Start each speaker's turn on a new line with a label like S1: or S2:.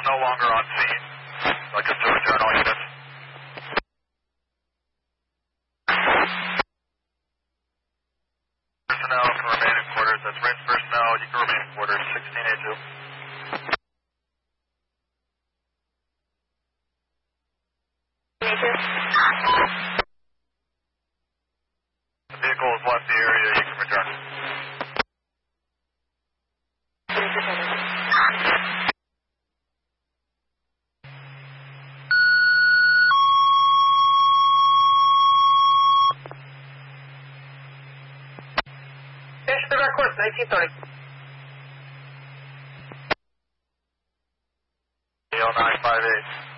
S1: no longer on scene. Like to return all units. Personnel can remain in quarters. That's range personnel. You can remain in quarters. 16A2. The vehicle has left the area. You can return.
S2: Finish the dark course, 1930.
S1: 0958.